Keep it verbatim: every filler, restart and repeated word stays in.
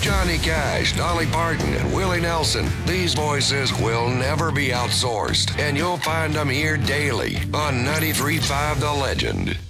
Johnny Cash, Dolly Parton, and Willie Nelson. These voices will never be outsourced, and you'll find them here daily on ninety-three point five The Legend.